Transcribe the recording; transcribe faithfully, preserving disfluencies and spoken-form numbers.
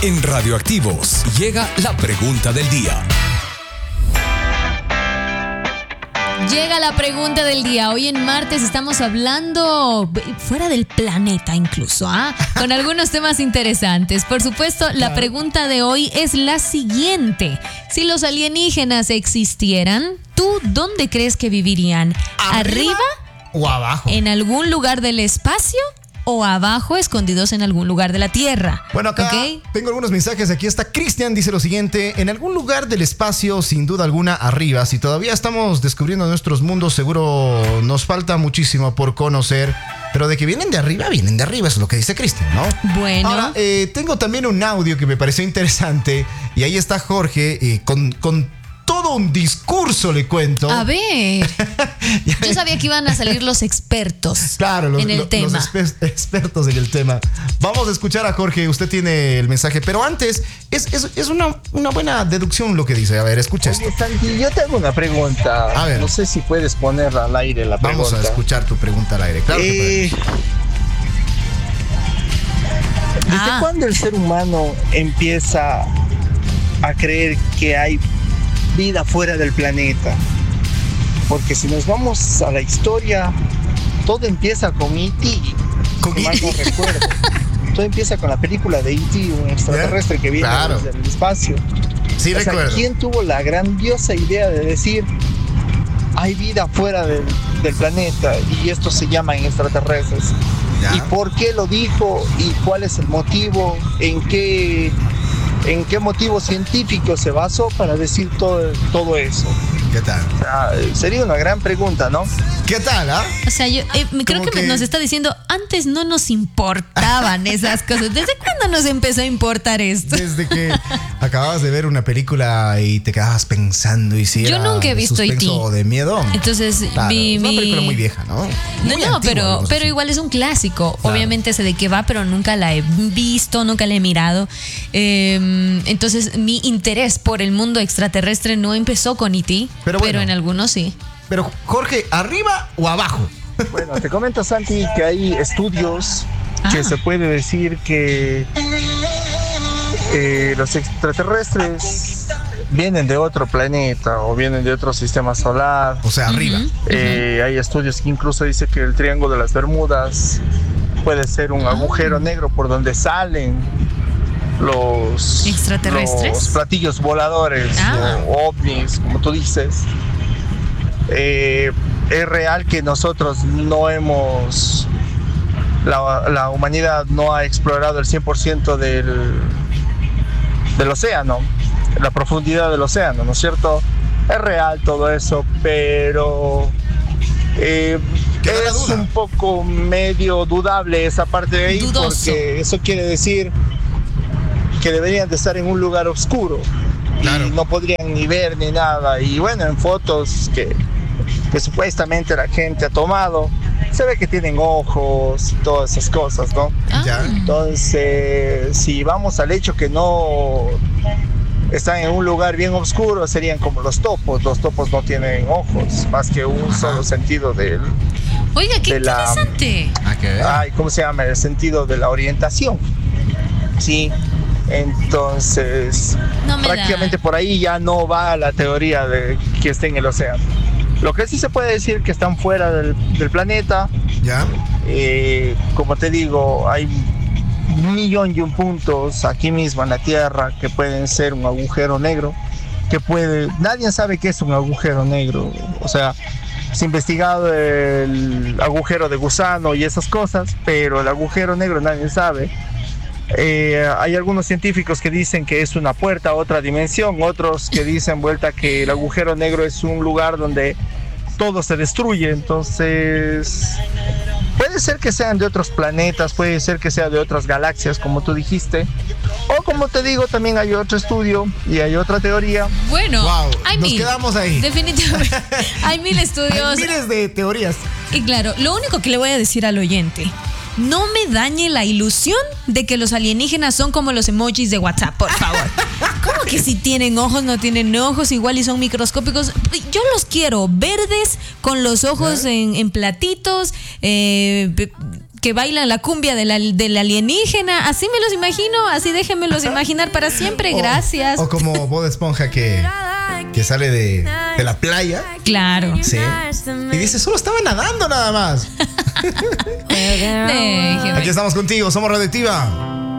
En Radioactivos llega la pregunta del día. Llega la pregunta del día. Hoy en martes estamos hablando fuera del planeta incluso, ¿ah? Con algunos temas interesantes. Por supuesto, la pregunta de hoy es la siguiente. Si los alienígenas existieran, ¿tú dónde crees que vivirían? ¿Arriba? ¿O abajo? ¿En algún lugar del espacio? ¿O abajo, escondidos en algún lugar de la Tierra? Bueno, acá ¿okay? tengo algunos mensajes. Aquí está Cristian, dice lo siguiente: en algún lugar del espacio, sin duda alguna, arriba. Si todavía estamos descubriendo nuestros mundos, seguro nos falta muchísimo por conocer. Pero de que vienen de arriba, vienen de arriba, eso es lo que dice Cristian, ¿no? Bueno. Ahora, eh, tengo también un audio que me pareció interesante. Y ahí está Jorge eh, con... con todo un discurso, le cuento. A ver. Yo sabía que iban a salir los expertos claro, los, en el los, tema. Los exper- expertos en el tema. Vamos a escuchar a Jorge. Usted tiene el mensaje. Pero antes, es, es, es una, una buena deducción lo que dice. A ver, escucha Oye, esto. Santi, yo tengo una pregunta. A ver. No sé si puedes ponerla al aire la Vamos pregunta. a escuchar tu pregunta al aire. Claro que eh, ¿Desde Ah. cuándo el ser humano empieza a creer que hay vida fuera del planeta? Porque si nos vamos a la historia, todo empieza con E T Con si mal E T no recuerdo. Todo empieza con la película de E T, un extraterrestre que viene Claro. desde el espacio. Sí, O sea, recuerdo. ¿quién tuvo la grandiosa idea de decir hay vida fuera del, del planeta y estos se llaman extraterrestres? Ya. ¿Y por qué lo dijo? ¿Y cuál es el motivo? ¿En qué, en qué motivo científico se basó para decir todo, todo eso? ¿Qué tal? O sea, sería una gran pregunta, ¿no? ¿Qué tal, ah? O sea, yo eh, creo Como que, que- nos está diciendo, antes no nos importaban esas cosas. ¿Desde cuándo nos empezó a importar esto? Desde que acababas de ver una película y te quedabas pensando y si Yo era nunca he de visto E T. suspenso o de miedo. Entonces, Claro, vi es una mi... película muy vieja, ¿no? No, Muy no, antigua, pero, digamos pero así. igual es un clásico. Claro. Obviamente sé de qué va, pero nunca la he visto, nunca la he mirado. Eh, entonces, mi interés por el mundo extraterrestre no empezó con E T, Pero pero, bueno. en algunos sí. Pero, Jorge, ¿arriba o abajo? Bueno, te comento, Santi, que hay estudios que Ah. se puede decir que eh, los extraterrestres vienen de otro planeta o vienen de otro sistema solar. O sea, arriba. Ujú. Eh, hay estudios que incluso dicen que el Triángulo de las Bermudas puede ser un Ah. agujero negro por donde salen los, ¿Extraterrestres? los platillos voladores Ah. o ovnis, como tú dices. Eh, es real que nosotros no hemos, la, la humanidad no ha explorado el cien por ciento del, del océano, la profundidad del océano, ¿no es cierto? Es real todo eso, pero eh, Queda la es duda. un poco medio dudable esa parte de ahí, Dudoso. porque eso quiere decir que deberían de estar en un lugar oscuro. Claro. Y no podrían ni ver ni nada. Y bueno, en fotos que, que supuestamente la gente ha tomado, se ve que tienen ojos y todas esas cosas, ¿no? Ah. Ya. Entonces, si vamos al hecho que no están en un lugar bien oscuro, serían como los topos. Los topos no tienen ojos, más que un solo sentido del, Oiga, qué de la- interesante. ¿A qué ver? ay, ¿cómo se llama? El sentido de la orientación. Sí. Entonces, No me prácticamente da. por ahí ya no va la teoría de que esté en el océano. Lo que sí se puede decir que están fuera del, del planeta, ¿Ya? eh, como te digo, hay un millón y un puntos aquí mismo en la Tierra que pueden ser un agujero negro, que puede, nadie sabe qué es un agujero negro, o sea, se ha investigado el agujero de gusano y esas cosas, pero el agujero negro nadie sabe. Eh, hay algunos científicos que dicen que es una puerta a otra dimensión, otros que dicen vuelta que el agujero negro es un lugar donde todo se destruye. Entonces, puede ser que sean de otros planetas, puede ser que sea de otras galaxias, como tú dijiste, o como te digo, también hay otro estudio y hay otra teoría. Bueno, Wow, hay nos mil. quedamos ahí. Definitivamente. Hay mil estudios. Hay miles de teorías. Y claro, lo único que le voy a decir al oyente, no me dañe la ilusión de que los alienígenas son como los emojis de WhatsApp, por favor. ¿Cómo que si tienen ojos, no tienen ojos, igual y son microscópicos? Yo los quiero verdes, con los ojos en, en platitos, eh, que bailan la cumbia de la, del alienígena. Así me los imagino, así déjenmelos imaginar para siempre. Gracias. O, o como Bob Esponja que, que sale de, de la playa. Claro. Sí. Y dice, solo estaba nadando nada más. Déjeme. Aquí estamos contigo, somos Radioactiva.